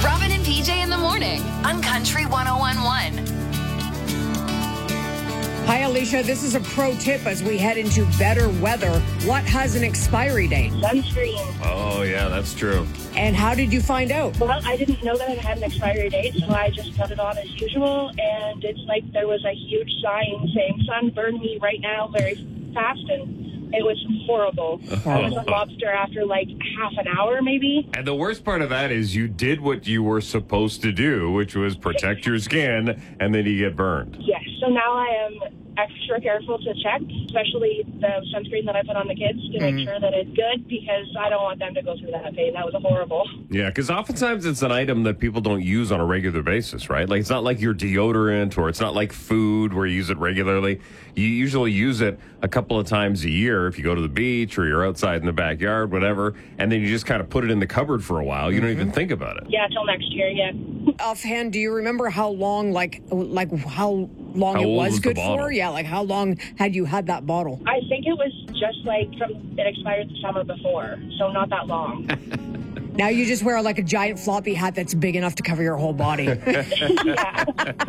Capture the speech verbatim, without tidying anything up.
Robin and P J in the morning on Country one oh one point one. Hi, Alicia. This is a pro tip as we head into better weather. What has an expiry date? Sunscreen. Oh, yeah, that's true. And how did you find out? Well, I didn't know that it had an expiry date, so I just put it on as usual, and it's like there was a huge sign saying, "Sun, burn me right now very fast," and it was horrible. I was a lobster after like half an hour, maybe. And the worst part of that is you did what you were supposed to do, which was protect your skin, and then you get burned. Yes, so now I am extra careful to check, especially the sunscreen that I put on the kids to make sure that it's good, because I don't want them to go through that pain. That was horrible. Yeah, because oftentimes it's an item that people don't use on a regular basis, right? Like, it's not like your deodorant, or it's not like food where you use it regularly. You usually use it a couple of times a year if you go to the beach or you're outside in the backyard, whatever, and then you just kind of put it in the cupboard for a while. You don't even think about it. Yeah, till next year, yeah. Offhand, do you remember how long, like, like how long How it old was was the good bottle? for? Yeah, like how long had you had that bottle? I think it was just like from, it expired the summer before, so not that long. Now you just wear like a giant floppy hat that's big enough to cover your whole body. Yeah.